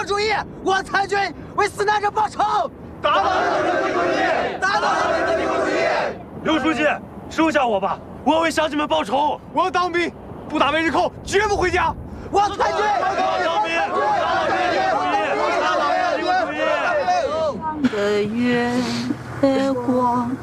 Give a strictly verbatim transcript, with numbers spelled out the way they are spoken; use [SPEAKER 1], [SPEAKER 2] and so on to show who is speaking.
[SPEAKER 1] 国主义！我参军为死难者报仇！
[SPEAKER 2] 打倒人民国主义！
[SPEAKER 1] 打倒人民国主义！
[SPEAKER 2] 刘书记，收下我吧，我要为乡亲们报仇。
[SPEAKER 3] 我要当兵，不打为日寇，绝不回家。
[SPEAKER 1] 我要参军！
[SPEAKER 2] 我要当兵，打倒人民国主义！打倒人民国主义！
[SPEAKER 4] 的月光。